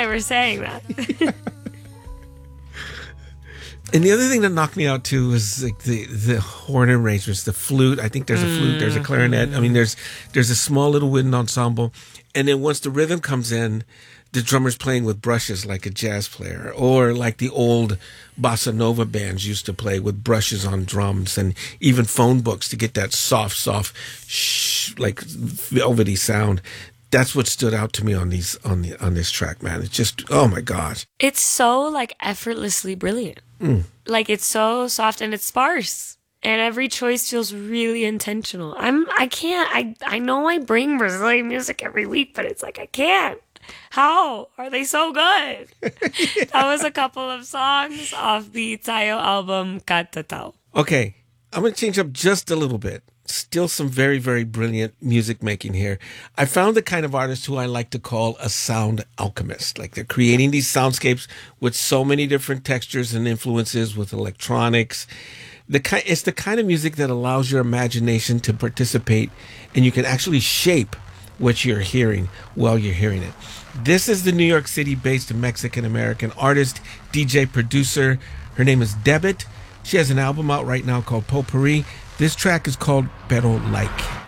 I ever saying that. And the other thing that knocked me out too was like the horn arrangements, the flute. I think there's a flute, there's a clarinet. I mean, there's a small little wind ensemble, and then once the rhythm comes in, the drummer's playing with brushes like a jazz player, or like the old bossa nova bands used to play with brushes on drums, and even phone books to get that soft, like velvety sound. That's what stood out to me on this track, man. It's just, oh my gosh. It's so like effortlessly brilliant. Like it's so soft and it's sparse. And every choice feels really intentional. I know I bring Brazilian music every week, but it's like, I can't. How are they so good? That was a couple of songs off the Tayo album, Catatao. Okay, I'm going to change up just a little bit. Still some very, very brilliant music making here. I found the kind of artist who I like to call a sound alchemist. Like they're creating these soundscapes with so many different textures and influences with electronics. It's the kind of music that allows your imagination to participate, and you can actually shape what you're hearing while you're hearing it. This is the New York City-based Mexican-American artist, DJ, producer. Her name is Debit. She has an album out right now called Potpourri. This track is called Pero Like.